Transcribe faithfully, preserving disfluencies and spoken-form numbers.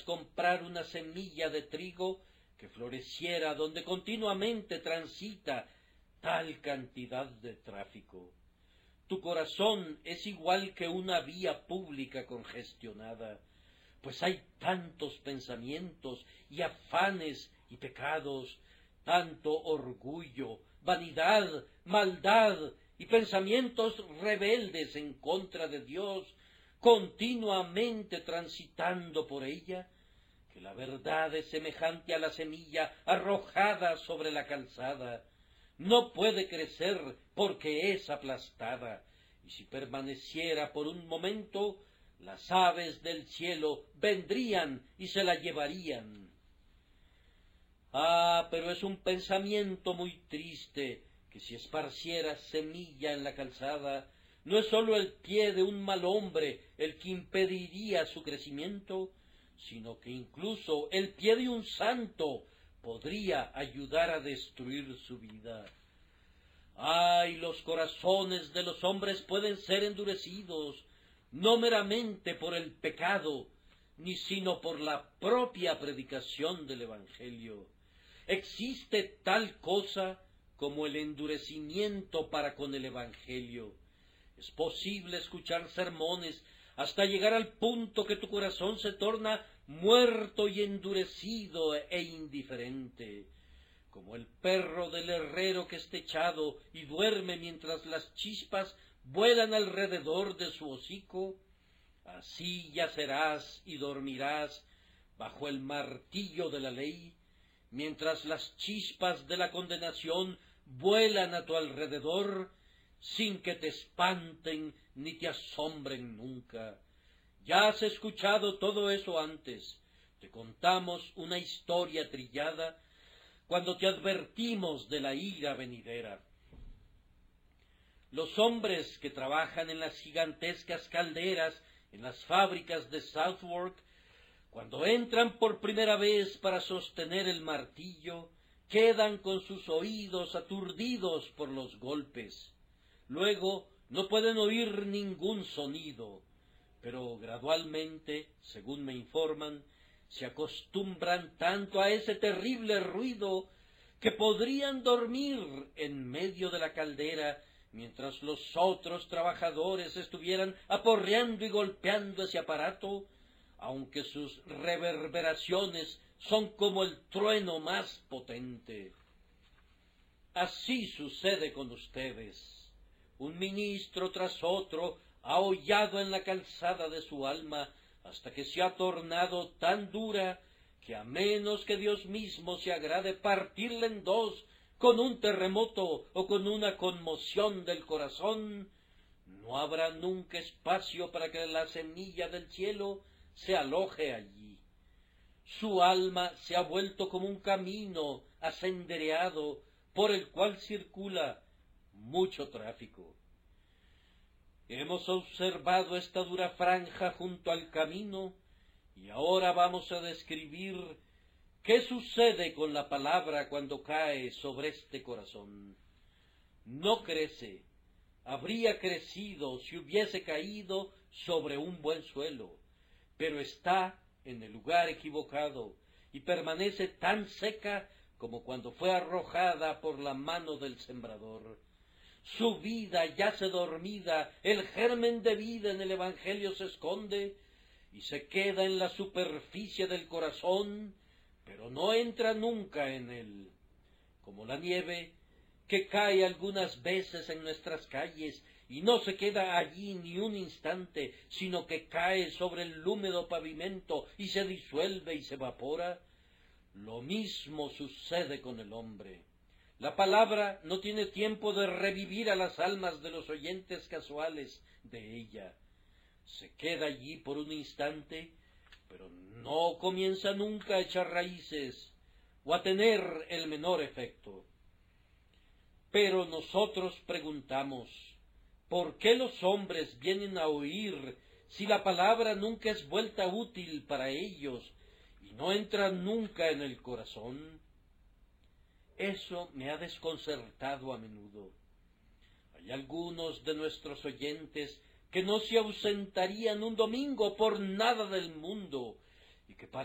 comprar una semilla de trigo que floreciera donde continuamente transita tal cantidad de tráfico. Tu corazón es igual que una vía pública congestionada, pues hay tantos pensamientos y afanes y pecados, tanto orgullo, vanidad, maldad y pensamientos rebeldes en contra de Dios, continuamente transitando por ella, que la verdad es semejante a la semilla arrojada sobre la calzada. No puede crecer porque es aplastada, y si permaneciera por un momento, las aves del cielo vendrían y se la llevarían. Ah, pero es un pensamiento muy triste que si esparciera semilla en la calzada, no es sólo el pie de un mal hombre el que impediría su crecimiento, sino que incluso el pie de un santo podría ayudar a destruir su vida. Ay, los corazones de los hombres pueden ser endurecidos, no meramente por el pecado, ni sino por la propia predicación del Evangelio. Existe tal cosa como el endurecimiento para con el Evangelio. Es posible escuchar sermones hasta llegar al punto que tu corazón se torna muerto y endurecido e indiferente, como el perro del herrero que está echado y duerme mientras las chispas vuelan alrededor de su hocico. Así yacerás y dormirás bajo el martillo de la ley, mientras las chispas de la condenación vuelan a tu alrededor, sin que te espanten ni te asombren nunca. Ya has escuchado todo eso antes. Te contamos una historia trillada cuando te advertimos de la ira venidera. Los hombres que trabajan en las gigantescas calderas, en las fábricas de Southwark, cuando entran por primera vez para sostener el martillo, quedan con sus oídos aturdidos por los golpes. Luego no pueden oír ningún sonido, pero gradualmente, según me informan, se acostumbran tanto a ese terrible ruido que podrían dormir en medio de la caldera mientras los otros trabajadores estuvieran aporreando y golpeando ese aparato, aunque sus reverberaciones son como el trueno más potente. Así sucede con ustedes. Un ministro tras otro ha hollado en la calzada de su alma hasta que se ha tornado tan dura que a menos que Dios mismo se agrade partirla en dos con un terremoto o con una conmoción del corazón, no habrá nunca espacio para que la semilla del cielo se aloje allí. Su alma se ha vuelto como un camino asendereado por el cual circula mucho tráfico. Hemos observado esta dura franja junto al camino y ahora vamos a describir qué sucede con la palabra cuando cae sobre este corazón. No crece, habría crecido si hubiese caído sobre un buen suelo, pero está en el lugar equivocado y permanece tan seca como cuando fue arrojada por la mano del sembrador. Su vida yace dormida, el germen de vida en el Evangelio se esconde y se queda en la superficie del corazón, pero no entra nunca en él. Como la nieve que cae algunas veces en nuestras calles y no se queda allí ni un instante, sino que cae sobre el húmedo pavimento y se disuelve y se evapora, lo mismo sucede con el hombre. La palabra no tiene tiempo de revivir a las almas de los oyentes casuales de ella. Se queda allí por un instante, pero no comienza nunca a echar raíces o a tener el menor efecto. Pero nosotros preguntamos, ¿por qué los hombres vienen a oír si la palabra nunca es vuelta útil para ellos y no entra nunca en el corazón? Eso me ha desconcertado a menudo. Hay algunos de nuestros oyentes que no se ausentarían un domingo por nada del mundo y que